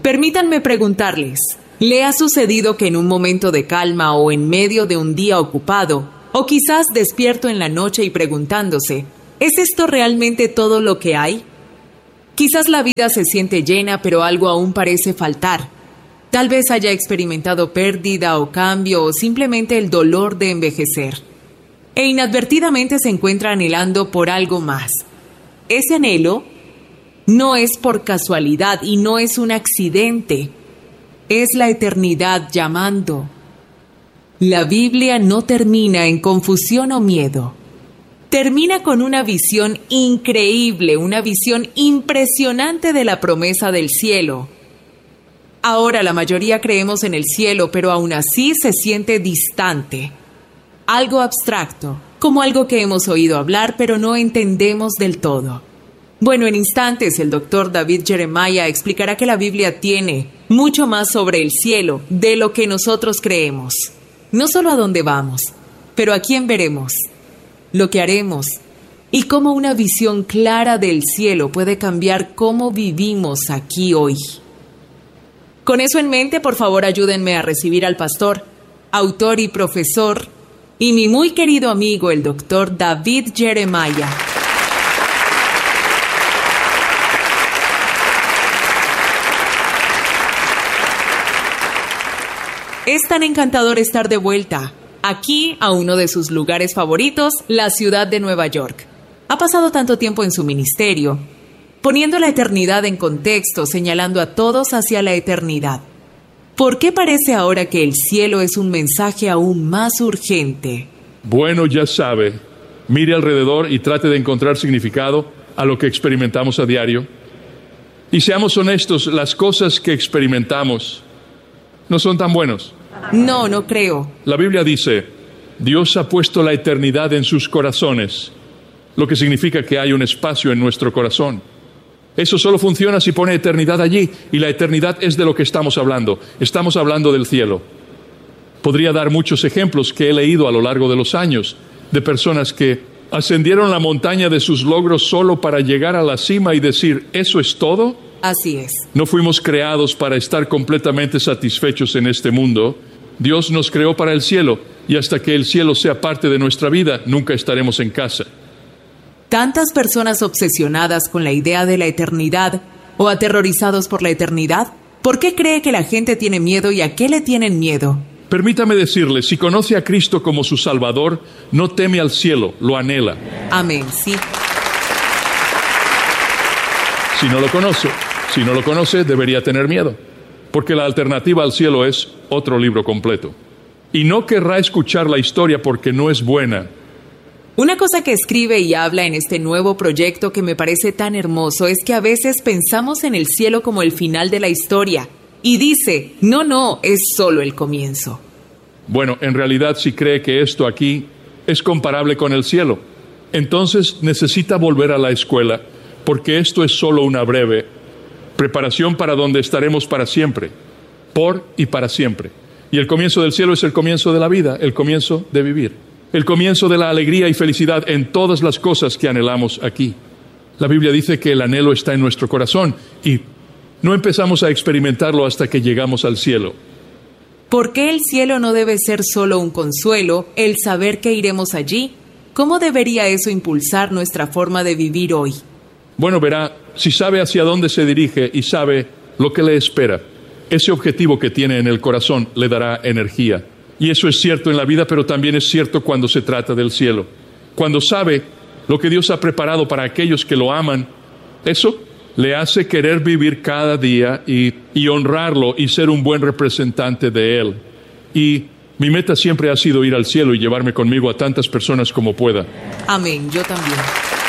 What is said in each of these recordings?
Permítanme preguntarles, ¿le ha sucedido que en un momento de calma o en medio de un día ocupado, o quizás despierto en la noche y preguntándose, ¿es esto realmente todo lo que hay? Quizás la vida se siente llena, pero algo aún parece faltar. Tal vez haya experimentado pérdida o cambio o simplemente el dolor de envejecer. E inadvertidamente se encuentra anhelando por algo más. Ese anhelo no es por casualidad y no es un accidente. Es la eternidad llamando. La Biblia no termina en confusión o miedo. Termina con una visión increíble, una visión impresionante de la promesa del cielo. Ahora la mayoría creemos en el cielo, pero aún así se siente distante. Algo abstracto, como algo que hemos oído hablar, pero no entendemos del todo. Bueno, en instantes el Dr. David Jeremiah explicará que la Biblia tiene mucho más sobre el cielo de lo que nosotros creemos. No solo a dónde vamos, pero a quién veremos, lo que haremos y cómo una visión clara del cielo puede cambiar cómo vivimos aquí hoy. Con eso en mente, por favor, ayúdenme a recibir al pastor, autor y profesor, y mi muy querido amigo, el Dr. David Jeremiah. Es tan encantador estar de vuelta, aquí a uno de sus lugares favoritos, la ciudad de Nueva York. Ha pasado tanto tiempo en su ministerio, poniendo la eternidad en contexto, señalando a todos hacia la eternidad. ¿Por qué parece ahora que el cielo es un mensaje aún más urgente? Bueno, ya sabe, mire alrededor y trate de encontrar significado a lo que experimentamos a diario. Y seamos honestos, las cosas que experimentamos no son tan buenas. No creo. La Biblia dice, Dios ha puesto la eternidad en sus corazones, lo que significa que hay un espacio en nuestro corazón. Eso solo funciona si pone eternidad allí, y la eternidad es de lo que estamos hablando. Estamos hablando del cielo. Podría dar muchos ejemplos que he leído a lo largo de los años, de personas que ascendieron la montaña de sus logros solo para llegar a la cima y decir, ¿eso es todo? Así es. No fuimos creados para estar completamente satisfechos en este mundo. Dios nos creó para el cielo, y hasta que el cielo sea parte de nuestra vida, nunca estaremos en casa. Tantas personas obsesionadas con la idea de la eternidad o aterrorizados por la eternidad, ¿por qué cree que la gente tiene miedo y a qué le tienen miedo? Permítame decirle, si conoce a Cristo como su Salvador, no teme al cielo, lo anhela. Amén, sí. Si no lo conoce, debería tener miedo, porque la alternativa al cielo es otro libro completo. Y no querrá escuchar la historia porque no es buena. Una cosa que escribe y habla en este nuevo proyecto que me parece tan hermoso es que a veces pensamos en el cielo como el final de la historia. Y dice, no, es solo el comienzo. Bueno, en realidad si cree que esto aquí es comparable con el cielo, entonces necesita volver a la escuela, porque esto es solo una breve preparación para donde estaremos para siempre, por y para siempre. Y el comienzo del cielo es el comienzo de la vida, el comienzo de vivir. El comienzo de la alegría y felicidad en todas las cosas que anhelamos aquí. La Biblia dice que el anhelo está en nuestro corazón y no empezamos a experimentarlo hasta que llegamos al cielo. ¿Por qué el cielo no debe ser solo un consuelo, el saber que iremos allí? ¿Cómo debería eso impulsar nuestra forma de vivir hoy? Bueno, verá, si sabe hacia dónde se dirige y sabe lo que le espera, ese objetivo que tiene en el corazón le dará energía. Y eso es cierto en la vida, pero también es cierto cuando se trata del cielo. Cuando sabe lo que Dios ha preparado para aquellos que lo aman, eso le hace querer vivir cada día y honrarlo y ser un buen representante de Él. Y mi meta siempre ha sido ir al cielo y llevarme conmigo a tantas personas como pueda. Amén, yo también.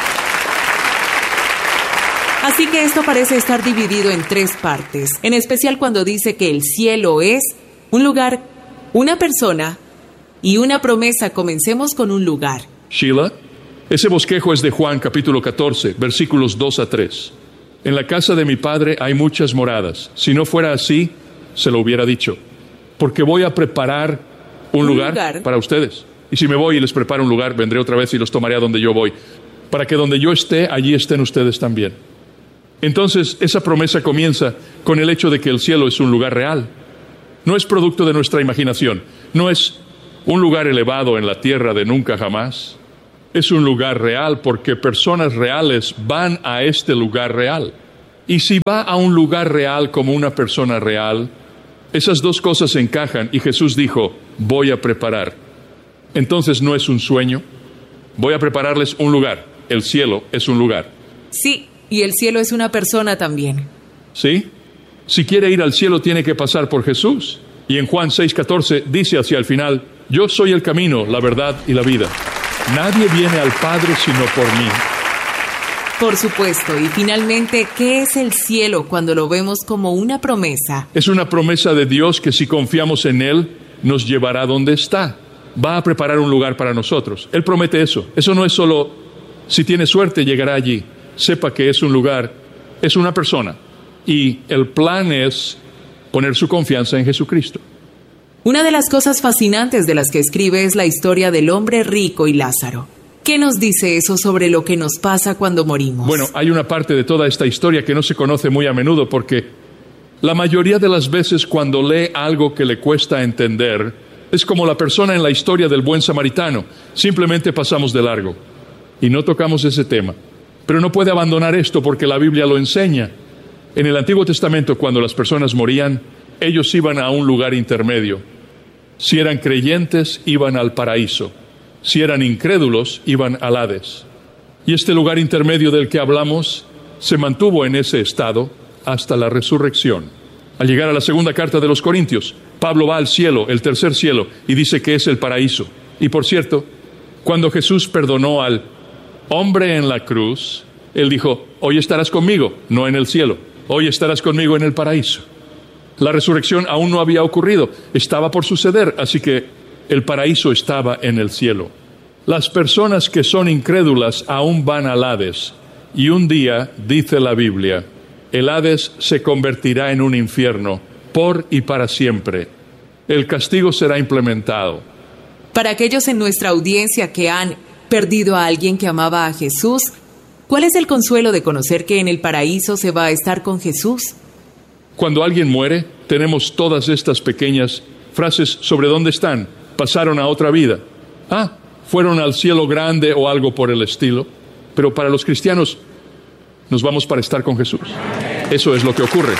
Así que esto parece estar dividido en 3 partes, en especial cuando dice que el cielo es un lugar, una persona y una promesa. Comencemos con un lugar. Sheila, ese bosquejo es de Juan capítulo 14, versículos 2 a 3. En la casa de mi padre hay muchas moradas. Si no fuera así, se lo hubiera dicho. Porque voy a preparar un lugar para ustedes. Y si me voy y les preparo un lugar, vendré otra vez y los tomaré a donde yo voy. Para que donde yo esté, allí estén ustedes también. Entonces, esa promesa comienza con el hecho de que el cielo es un lugar real. No es producto de nuestra imaginación. No es un lugar elevado en la tierra de nunca jamás. Es un lugar real porque personas reales van a este lugar real. Y si va a un lugar real como una persona real, esas dos cosas se encajan y Jesús dijo, voy a preparar. Entonces no es un sueño. Voy a prepararles un lugar. El cielo es un lugar. Sí, y el cielo es una persona también. ¿Sí? Si quiere ir al cielo tiene que pasar por Jesús. Y en Juan 6:14 dice hacia el final, yo soy el camino, la verdad y la vida. Nadie viene al Padre sino por mí. Por supuesto, y finalmente, ¿qué es el cielo cuando lo vemos como una promesa? Es una promesa de Dios que si confiamos en Él, nos llevará donde está. Va a preparar un lugar para nosotros. Él promete eso. Eso no es solo, si tiene suerte, llegará allí. Sepa que es un lugar, es una persona. Y el plan es poner su confianza en Jesucristo. Una de las cosas fascinantes de las que escribe es la historia del hombre rico y Lázaro. ¿Qué nos dice eso sobre lo que nos pasa cuando morimos? Bueno, hay una parte de toda esta historia que no se conoce muy a menudo porque la mayoría de las veces cuando lee algo que le cuesta entender, es como la persona en la historia del buen samaritano. Simplemente pasamos de largo y no tocamos ese tema. Pero no puede abandonar esto porque la Biblia lo enseña. En el Antiguo Testamento, cuando las personas morían, ellos iban a un lugar intermedio. Si eran creyentes, iban al paraíso. Si eran incrédulos, iban al Hades. Y este lugar intermedio del que hablamos se mantuvo en ese estado hasta la resurrección. Al llegar a la segunda carta de los Corintios, Pablo va al cielo, el tercer cielo, y dice que es el paraíso. Y por cierto, cuando Jesús perdonó al hombre en la cruz, Él dijo, hoy estarás conmigo, no en el cielo, hoy estarás conmigo en el paraíso. La resurrección aún no había ocurrido, estaba por suceder, así que el paraíso estaba en el cielo. Las personas que son incrédulas aún van al Hades, y un día, dice la Biblia, el Hades se convertirá en un infierno, por y para siempre. El castigo será implementado. Para aquellos en nuestra audiencia que han perdido a alguien que amaba a Jesús, ¿cuál es el consuelo de conocer que en el paraíso se va a estar con Jesús? Cuando alguien muere, tenemos todas estas pequeñas frases sobre dónde están. Pasaron a otra vida. Fueron al cielo grande o algo por el estilo. Pero para los cristianos, nos vamos para estar con Jesús. Eso es lo que ocurre.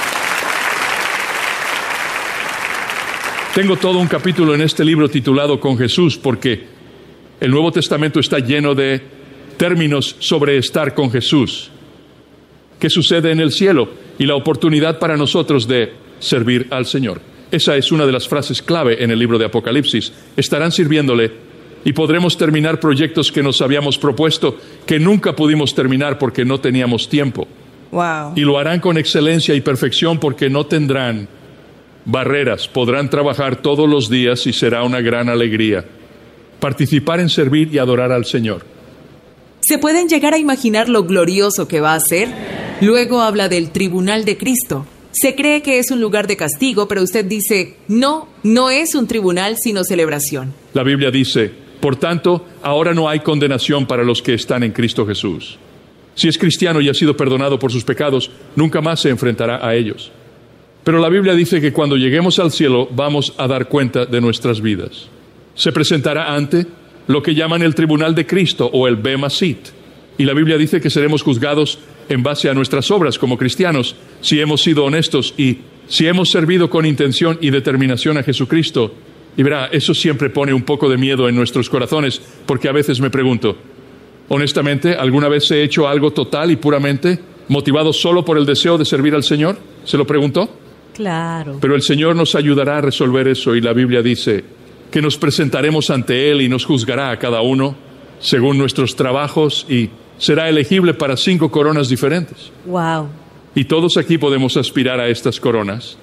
Tengo todo un capítulo en este libro titulado Con Jesús, porque el Nuevo Testamento está lleno de términos sobre estar con Jesús. ¿Qué sucede en el cielo? Y la oportunidad para nosotros de servir al Señor. Esa es una de las frases clave en el libro de Apocalipsis. Estarán sirviéndole y podremos terminar proyectos que nos habíamos propuesto, que nunca pudimos terminar porque no teníamos tiempo. Wow. Y lo harán con excelencia y perfección porque no tendrán barreras. Podrán trabajar todos los días y será una gran alegría participar en servir y adorar al Señor. ¿Se pueden llegar a imaginar lo glorioso que va a ser? Luego habla del tribunal de Cristo. Se cree que es un lugar de castigo, pero usted dice, no es un tribunal, sino celebración. La Biblia dice, por tanto, ahora no hay condenación para los que están en Cristo Jesús. Si es cristiano y ha sido perdonado por sus pecados, nunca más se enfrentará a ellos. Pero la Biblia dice que cuando lleguemos al cielo, vamos a dar cuenta de nuestras vidas. Se presentará ante lo que llaman el tribunal de Cristo o el Bema Sit. Y la Biblia dice que seremos juzgados en base a nuestras obras como cristianos, si hemos sido honestos y si hemos servido con intención y determinación a Jesucristo. Y verá, eso siempre pone un poco de miedo en nuestros corazones, porque a veces me pregunto, honestamente, ¿alguna vez he hecho algo total y puramente motivado solo por el deseo de servir al Señor? ¿Se lo preguntó? Claro. Pero el Señor nos ayudará a resolver eso y la Biblia dice que nos presentaremos ante Él y nos juzgará a cada uno según nuestros trabajos y será elegible para 5 coronas diferentes. Wow. Y todos aquí podemos aspirar a estas coronas.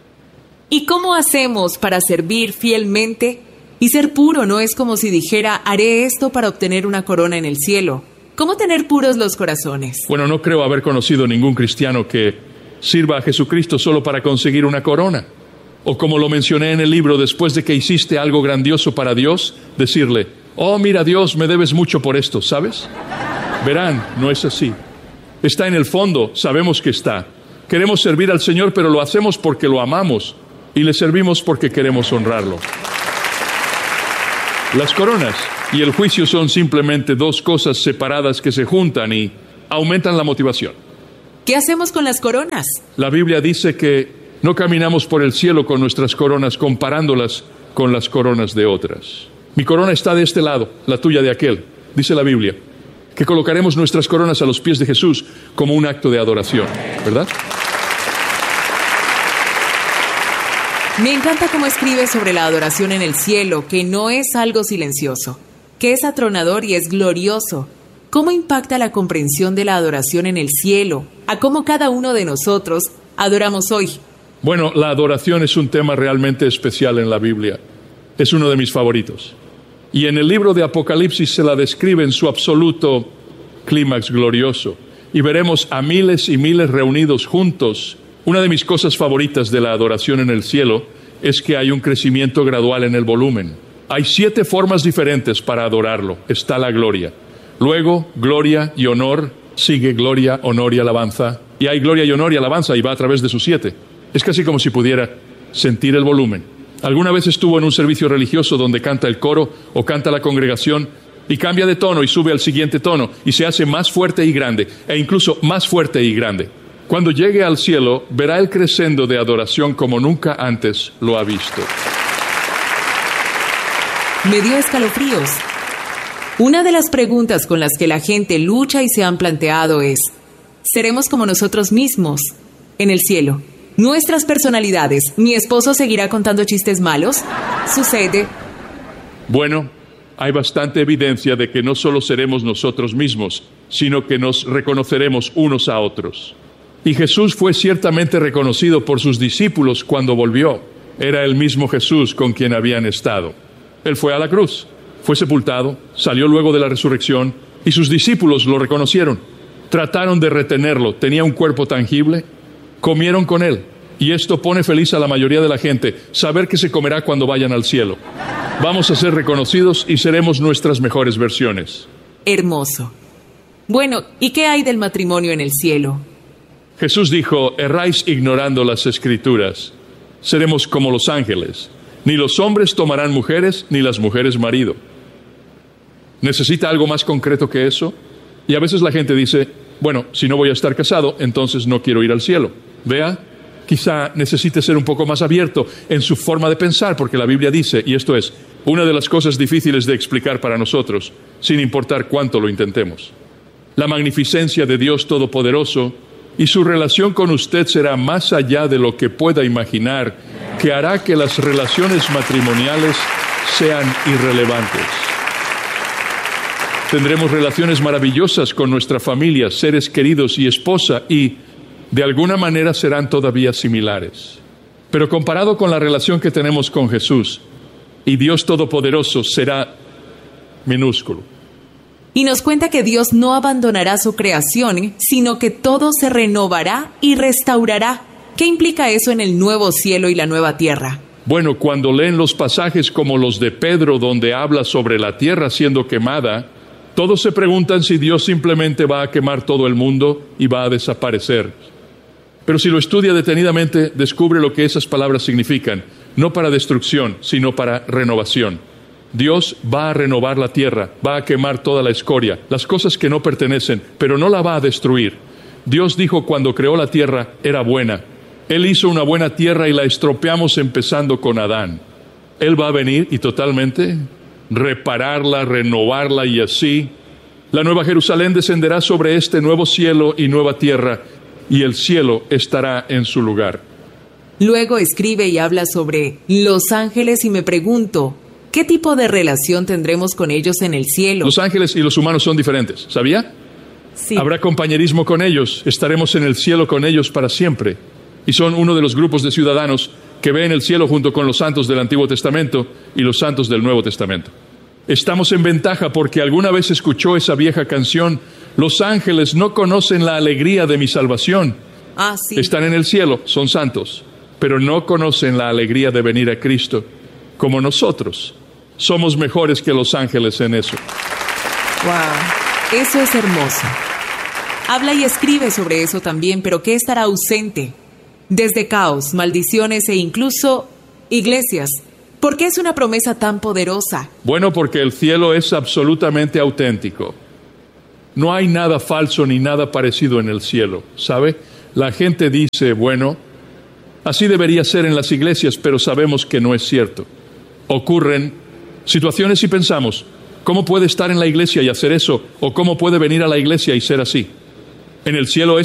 ¿Y cómo hacemos para servir fielmente? Y ser puro no es como si dijera, haré esto para obtener una corona en el cielo. ¿Cómo tener puros los corazones? Bueno, no creo haber conocido ningún cristiano que sirva a Jesucristo solo para conseguir una corona. O como lo mencioné en el libro, después de que hiciste algo grandioso para Dios, decirle, oh, mira Dios, me debes mucho por esto, ¿sabes? Verán, no es así. Está en el fondo, sabemos que está. Queremos servir al Señor, pero lo hacemos porque lo amamos y le servimos porque queremos honrarlo. Las coronas y el juicio son simplemente dos cosas separadas que se juntan y aumentan la motivación. ¿Qué hacemos con las coronas? La Biblia dice que no caminamos por el cielo con nuestras coronas comparándolas con las coronas de otras. Mi corona está de este lado, la tuya de aquel, dice la Biblia, que colocaremos nuestras coronas a los pies de Jesús como un acto de adoración, ¿verdad? Me encanta cómo escribe sobre la adoración en el cielo, que no es algo silencioso, que es atronador y es glorioso. ¿Cómo impacta la comprensión de la adoración en el cielo? ¿A cómo cada uno de nosotros adoramos hoy? Bueno, la adoración es un tema realmente especial en la Biblia. Es uno de mis favoritos. Y en el libro de Apocalipsis se la describe en su absoluto clímax glorioso. Y veremos a miles y miles reunidos juntos. Una de mis cosas favoritas de la adoración en el cielo es que hay un crecimiento gradual en el volumen. Hay 7 formas diferentes para adorarlo. Está la gloria. Luego, gloria y honor. Sigue gloria, honor y alabanza. Y hay gloria y honor y alabanza y va a través de sus 7. Es casi como si pudiera sentir el volumen. ¿Alguna vez estuvo en un servicio religioso donde canta el coro o canta la congregación y cambia de tono y sube al siguiente tono y se hace más fuerte y grande e incluso más fuerte y grande? Cuando llegue al cielo, verá el crescendo de adoración como nunca antes lo ha visto. Me dio escalofríos. Una de las preguntas con las que la gente lucha y se han planteado es: ¿seremos como nosotros mismos en el cielo? ¿Nuestras personalidades? ¿Mi esposo seguirá contando chistes malos? ¿Sucede? Bueno, hay bastante evidencia de que no solo seremos nosotros mismos, sino que nos reconoceremos unos a otros. Y Jesús fue ciertamente reconocido por sus discípulos cuando volvió. Era el mismo Jesús con quien habían estado. Él fue a la cruz, fue sepultado, salió luego de la resurrección, y sus discípulos lo reconocieron. Trataron de retenerlo, tenía un cuerpo tangible, comieron con él. Y esto pone feliz a la mayoría de la gente, saber que se comerá cuando vayan al cielo. Vamos a ser reconocidos y seremos nuestras mejores versiones. Hermoso. Bueno, ¿y qué hay del matrimonio en el cielo? Jesús dijo: erráis ignorando las Escrituras. Seremos como los ángeles. Ni los hombres tomarán mujeres, ni las mujeres marido. ¿Necesita algo más concreto que eso? Y a veces la gente dice: bueno, si no voy a estar casado, entonces no quiero ir al cielo. Vea, quizá necesite ser un poco más abierto en su forma de pensar, porque la Biblia dice, y esto es una de las cosas difíciles de explicar para nosotros, sin importar cuánto lo intentemos. La magnificencia de Dios Todopoderoso y su relación con usted será más allá de lo que pueda imaginar, que hará que las relaciones matrimoniales sean irrelevantes. Tendremos relaciones maravillosas con nuestra familia, seres queridos y esposa, y de alguna manera serán todavía similares. Pero comparado con la relación que tenemos con Jesús y Dios Todopoderoso, será minúsculo. Y nos cuenta que Dios no abandonará su creación, sino que todo se renovará y restaurará. ¿Qué implica eso en el nuevo cielo y la nueva tierra? Bueno, cuando leen los pasajes como los de Pedro, donde habla sobre la tierra siendo quemada, todos se preguntan si Dios simplemente va a quemar todo el mundo y va a desaparecer. Pero si lo estudia detenidamente, descubre lo que esas palabras significan, no para destrucción, sino para renovación. Dios va a renovar la tierra, va a quemar toda la escoria, las cosas que no pertenecen, pero no la va a destruir. Dios dijo cuando creó la tierra, era buena. Él hizo una buena tierra y la estropeamos empezando con Adán. Él va a venir y totalmente repararla, renovarla, y así la nueva Jerusalén descenderá sobre este nuevo cielo y nueva tierra, y el cielo estará en su lugar. Luego escribe y habla sobre los ángeles y me pregunto, ¿qué tipo de relación tendremos con ellos en el cielo? Los ángeles y los humanos son diferentes, ¿sabía? Sí. Habrá compañerismo con ellos, estaremos en el cielo con ellos para siempre. Y son uno de los grupos de ciudadanos que ven el cielo junto con los santos del Antiguo Testamento y los santos del Nuevo Testamento. Estamos en ventaja porque alguna vez escuchó esa vieja canción: los ángeles no conocen la alegría de mi salvación. Sí. Están en el cielo, son santos, pero no conocen la alegría de venir a Cristo como nosotros. Somos mejores que los ángeles en eso. ¡Wow! Eso es hermoso. Habla y escribe sobre eso también, pero ¿qué estará ausente? Desde caos, maldiciones e incluso iglesias. ¿Por qué es una promesa tan poderosa? Bueno, porque el cielo es absolutamente auténtico. No hay nada falso ni nada parecido en el cielo, ¿sabe? La gente dice, bueno, así debería ser en las iglesias, pero sabemos que no es cierto. Ocurren situaciones y pensamos, ¿cómo puede estar en la iglesia y hacer eso? ¿O cómo puede venir a la iglesia y ser así? En el cielo es